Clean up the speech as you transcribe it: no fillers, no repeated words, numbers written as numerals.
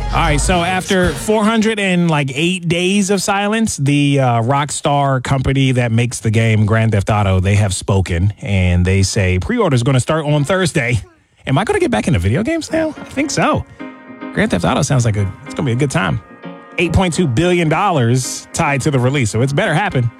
All right, so after 408 days of silence, the Rockstar company that makes the game Grand Theft Auto, they have spoken, and they say pre-order is going to start on Thursday. Am I going to get back into video games now? I think so. Grand Theft Auto sounds like it's going to be a good time. $8.2 billion tied to the release, so it's better happen.